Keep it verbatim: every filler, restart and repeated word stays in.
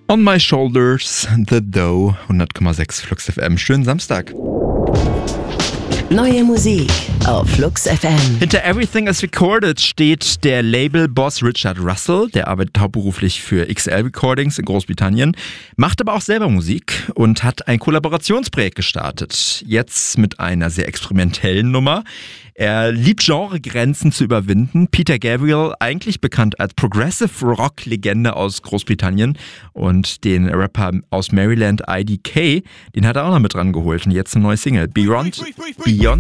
On My Shoulders, The Dough, hundert Komma sechs Flux F M. Schönen Samstag. Neue Musik auf Flux F M. Hinter Everything is Recorded steht der Labelboss Richard Russell. Der arbeitet hauptberuflich für X L Recordings in Großbritannien, macht aber auch selber Musik und hat ein Kollaborationsprojekt gestartet. Jetzt mit einer sehr experimentellen Nummer. Er liebt Genregrenzen zu überwinden. Peter Gabriel, eigentlich bekannt als Progressive Rock-Legende aus Großbritannien, und den Rapper aus Maryland I D K, den hat er auch noch mit dran geholt. Und jetzt eine neue Single, Beyond, Beyond